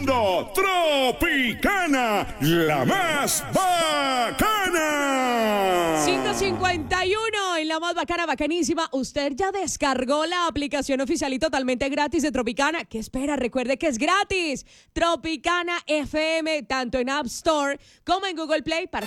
escuchando Tropicana, la más bacana. 5:51 en la más bacana, bacanísima. Usted ya descargó la aplicación oficial y totalmente gratis de Tropicana. ¿Qué espera? Recuerde que es gratis. Tropicana FM, tanto en App Store como en Google Play para